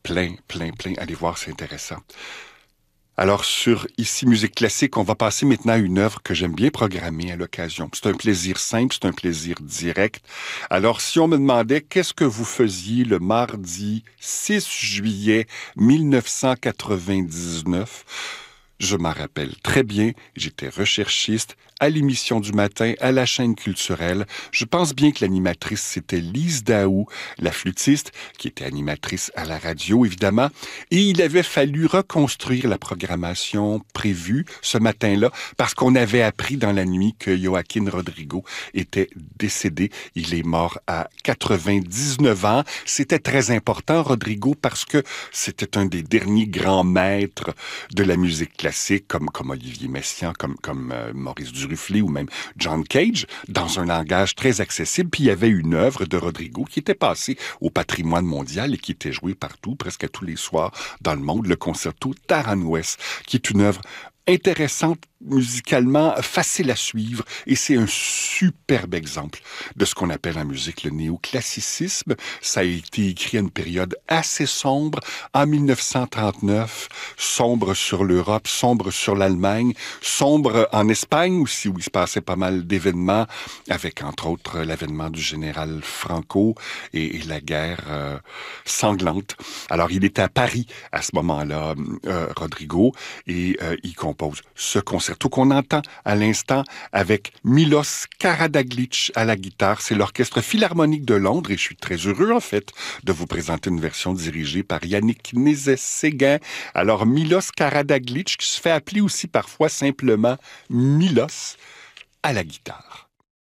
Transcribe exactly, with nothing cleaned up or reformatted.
plein, plein, plein. Allez voir, c'est intéressant. Alors, sur Ici Musique Classique, on va passer maintenant à une œuvre que j'aime bien programmer à l'occasion. C'est un plaisir simple, c'est un plaisir direct. Alors, si on me demandait qu'est-ce que vous faisiez le mardi six juillet mille neuf cent quatre-vingt-dix-neuf, je m'en rappelle très bien, j'étais recherchiste à l'émission du matin, à la chaîne culturelle. Je pense bien que l'animatrice, c'était Lise Daou, la flûtiste, qui était animatrice à la radio, évidemment. Et il avait fallu reconstruire la programmation prévue ce matin-là, parce qu'on avait appris dans la nuit que Joaquin Rodrigo était décédé. Il est mort à quatre-vingt-dix-neuf ans. C'était très important, Rodrigo, parce que c'était un des derniers grands maîtres de la musique classique, comme, comme Olivier Messiaen, comme, comme euh, Maurice Duruflé ou même John Cage, dans un langage très accessible. Puis il y avait une œuvre de Rodrigo qui était passée au patrimoine mondial et qui était jouée partout, presque à tous les soirs dans le monde, le concerto Taranues, qui est une œuvre intéressante musicalement, facile à suivre, et c'est un superbe exemple de ce qu'on appelle en musique le néoclassicisme. Ça a été écrit à une période assez sombre, en mille neuf cent trente-neuf, sombre sur l'Europe, sombre sur l'Allemagne, sombre en Espagne aussi, où il se passait pas mal d'événements, avec entre autres l'avènement du général Franco et, et la guerre euh, sanglante. Alors, il était à Paris à ce moment-là, euh, Rodrigo, et euh, il compose ce concerto qu'on entend à l'instant avec Milos Karađagić à la guitare. C'est l'Orchestre Philharmonique de Londres et je suis très heureux, en fait, de vous présenter une version dirigée par Yannick Nézet-Séguin. Alors, Milos Karađagić, qui se fait appeler aussi parfois simplement Milos, à la guitare.